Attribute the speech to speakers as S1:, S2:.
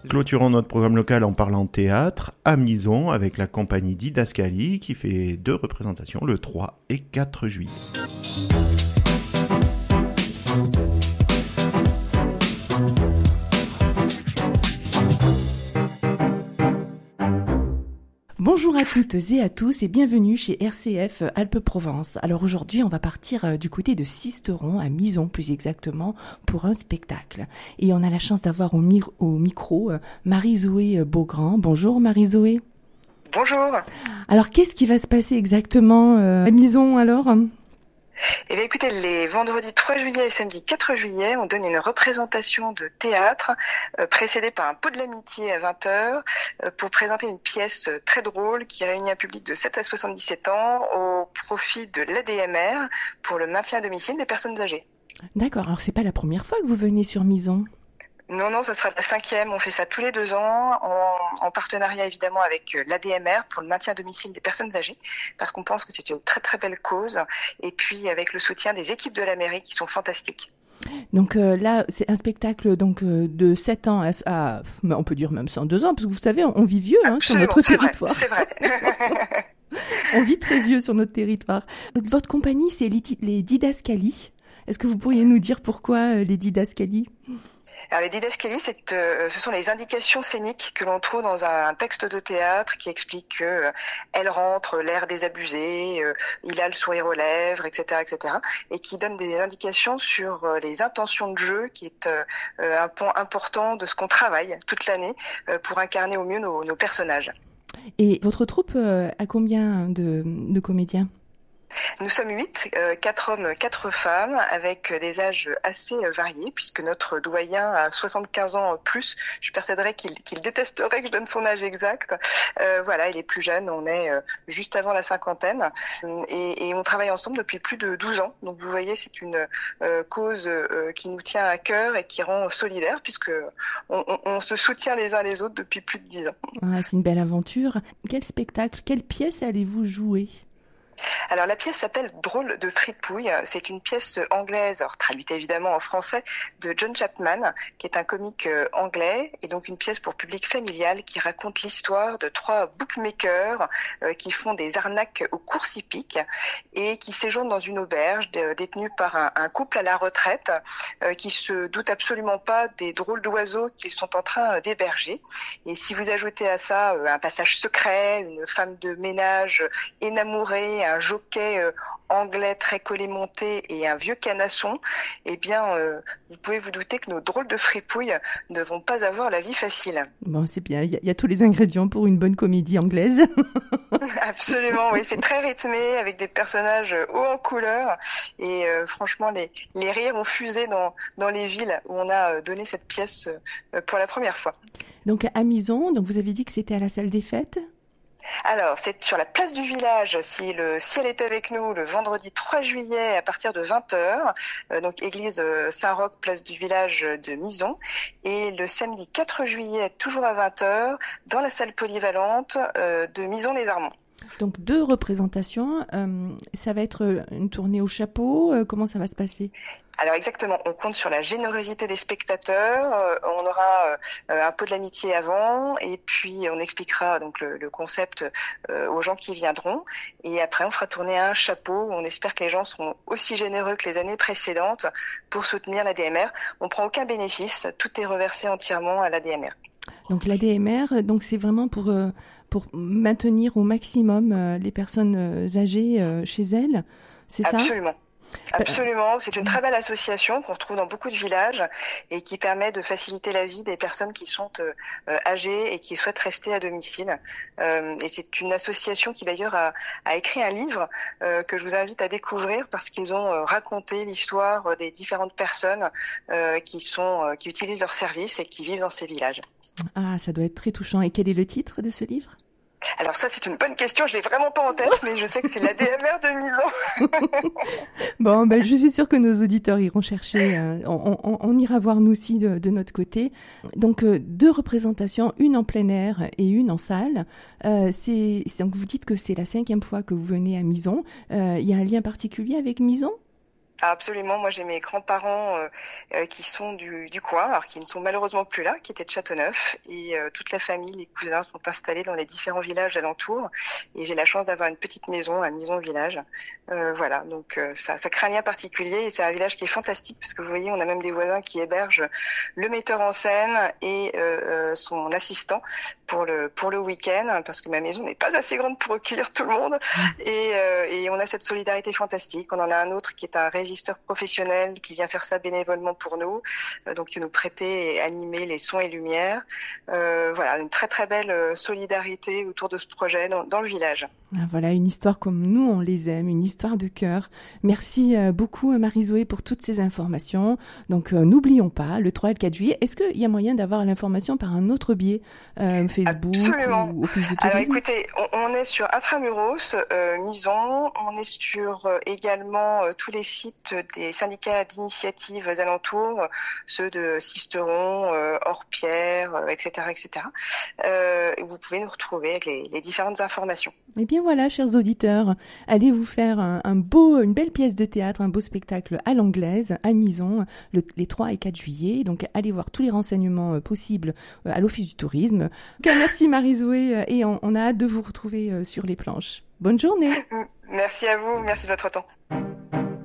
S1: Clôturons notre programme local en parlant théâtre à Mison avec la compagnie Didascalie qui fait 2 représentations le 3 et 4 juillet.
S2: Bonjour à toutes et à tous et bienvenue chez RCF Alpes-Provence. Alors aujourd'hui, on va partir du côté de Sisteron, à Mison plus exactement, pour un spectacle. Et on a la chance d'avoir au micro Marie-Zoé Beaugrand. Bonjour Marie-Zoé.
S3: Bonjour.
S2: Alors qu'est-ce qui va se passer exactement à Mison alors ?
S3: Eh bien écoutez, les vendredis 3 juillet et samedi 4 juillet, on donne une représentation de théâtre précédée par un pot de l'amitié à 20h pour présenter une pièce très drôle qui réunit un public de 7 à 77 ans au profit de l'ADMR pour le maintien à domicile des personnes âgées.
S2: D'accord, alors c'est pas la première fois que vous venez sur Mison ?
S3: Non, ça sera la 5e. On fait ça tous les 2 ans en partenariat évidemment avec l'ADMR pour le maintien à domicile des personnes âgées parce qu'on pense que c'est une très très belle cause et puis avec le soutien des équipes de la mairie qui sont fantastiques.
S2: Donc là, c'est un spectacle de 7 ans à on peut dire même 102 ans parce que vous savez, on vit vieux sur notre territoire.
S3: C'est vrai.
S2: On vit très vieux sur notre territoire. Votre compagnie, c'est les Didascalies. Est-ce que vous pourriez nous dire pourquoi les Didascalies ?
S3: Alors les didascalies, ce sont les indications scéniques que l'on trouve dans un texte de théâtre qui explique que elle rentre, l'air désabusé, il a le sourire aux lèvres, etc., et qui donne des indications sur les intentions de jeu, qui est un point important de ce qu'on travaille toute l'année pour incarner au mieux nos personnages.
S2: Et votre troupe a combien de comédiens ?
S3: Nous sommes 8, 4 hommes, 4 femmes, avec des âges assez variés, puisque notre doyen a 75 ans plus. Je persuaderais qu'il détesterait que je donne son âge exact. Il est plus jeune, on est juste avant la cinquantaine, et on travaille ensemble depuis plus de 12 ans. Donc vous voyez, c'est une cause qui nous tient à cœur et qui rend solidaires, puisque on se soutient les uns les autres depuis plus de 10 ans.
S2: Ah, c'est une belle aventure. Quel spectacle, quelle pièce allez-vous jouer ?
S3: Alors la pièce s'appelle Drôle de fripouille. C'est une pièce anglaise, alors traduite évidemment en français, de John Chapman, qui est un comique anglais, et donc une pièce pour public familial qui raconte l'histoire de 3 bookmakers qui font des arnaques aux courses hippiques et qui séjournent dans une auberge détenue par un couple à la retraite qui se doute absolument pas des drôles d'oiseaux qu'ils sont en train d'héberger. Et si vous ajoutez à ça un passage secret, une femme de ménage énamourée, un jockey anglais très collet-monté et un vieux canasson, eh bien, vous pouvez vous douter que nos drôles de fripouilles ne vont pas avoir la vie facile.
S2: Bon, c'est bien, il y a tous les ingrédients pour une bonne comédie anglaise.
S3: Absolument, oui, c'est très rythmé, avec des personnages hauts en couleur, et franchement, les rires ont fusé dans les villes où on a donné cette pièce pour la première fois.
S2: Donc à Mison, donc vous avez dit que c'était à la salle des fêtes ?
S3: Alors, c'est sur la place du village, si le ciel est avec nous, le vendredi 3 juillet à partir de 20h, donc église Saint-Roch, place du village de Mison, et le samedi 4 juillet, toujours à 20h, dans la salle polyvalente de Mison-les-Armonts.
S2: Donc 2 représentations, ça va être une tournée au chapeau, comment ça va se passer ?
S3: Alors exactement, on compte sur la générosité des spectateurs, on aura un pot de l'amitié avant et puis on expliquera donc le concept aux gens qui viendront et après on fera tourner un chapeau, on espère que les gens seront aussi généreux que les années précédentes pour soutenir l'ADMR. On prend aucun bénéfice, tout est reversé entièrement à l'ADMR.
S2: Donc l'ADMR, donc c'est vraiment pour maintenir au maximum les personnes âgées chez elles, c'est ça ?
S3: Absolument, c'est une très belle association qu'on retrouve dans beaucoup de villages et qui permet de faciliter la vie des personnes qui sont âgées et qui souhaitent rester à domicile. Et c'est une association qui d'ailleurs a écrit un livre que je vous invite à découvrir parce qu'ils ont raconté l'histoire des différentes personnes qui utilisent leurs services et qui vivent dans ces villages.
S2: Ah, ça doit être très touchant. Et quel est le titre de ce livre ?
S3: Alors ça, c'est une bonne question, je l'ai vraiment pas en tête, mais je sais que c'est l'ADMR de Mison.
S2: Bon, je suis sûre que nos auditeurs iront chercher, on ira voir nous aussi de notre côté. Donc 2 représentations, une en plein air et une en salle. Donc vous dites que c'est la 5e fois que vous venez à Mison. Il y a un lien particulier avec Mison ?
S3: Absolument, moi j'ai mes grands-parents qui sont du coin, alors qui ne sont malheureusement plus là, qui étaient de Châteauneuf, et toute la famille, les cousins sont installés dans les différents villages alentours, et j'ai la chance d'avoir une petite maison à Mison-Village. Voilà, donc ça crée un lien particulier, et c'est un village qui est fantastique, parce que vous voyez, on a même des voisins qui hébergent le metteur en scène et son assistant pour le week-end, parce que ma maison n'est pas assez grande pour accueillir tout le monde, et on a cette solidarité fantastique. On en a un autre qui est un régisseur professionnel qui vient faire ça bénévolement pour nous, donc qui nous prêtait et animer les sons et lumières. Voilà, une très très belle solidarité autour de ce projet dans le village.
S2: Voilà, une histoire comme nous on les aime, une histoire de cœur. Merci beaucoup Marie-Zoé pour toutes ces informations. Donc n'oublions pas, le 3 et le 4 juillet, est-ce qu'il y a moyen d'avoir l'information par un autre biais, Facebook
S3: Absolument.
S2: Ou Office de tourisme?
S3: Alors écoutez, on est sur Intramuros, Mison, on est sur également tous les sites des syndicats d'initiatives alentours, ceux de Sisteron, Orpierre, etc. etc. Vous pouvez nous retrouver avec les différentes informations.
S2: Eh bien voilà, chers auditeurs, allez vous faire une belle pièce de théâtre, un beau spectacle à l'anglaise, à Mison, les 3 et 4 juillet. Donc allez voir tous les renseignements possibles à l'Office du tourisme. Donc, merci Marie-Zoé, et on a hâte de vous retrouver sur les planches. Bonne journée.
S3: Merci à vous, merci de votre temps.